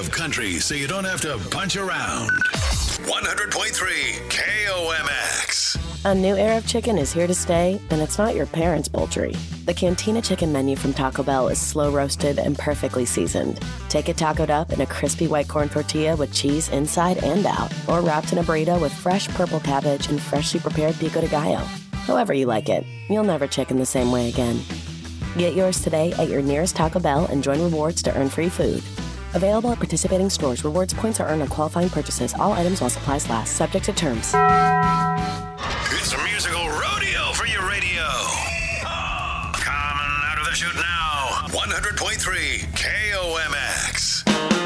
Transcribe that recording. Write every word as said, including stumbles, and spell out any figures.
of country so you don't have to punch around. one hundred point three K O M X. A new era of chicken is here to stay, and it's not your parents' poultry. The Cantina Chicken menu from Taco Bell is slow roasted and perfectly seasoned. Take it tacoed up in a crispy white corn tortilla with cheese inside and out, or wrapped in a burrito with fresh purple cabbage and freshly prepared pico de gallo. However you like it, you'll never chicken the same way again. Get yours today at your nearest Taco Bell and join rewards to earn free food. Available at participating stores. Rewards points are earned on qualifying purchases. All items while supplies last. Subject to terms.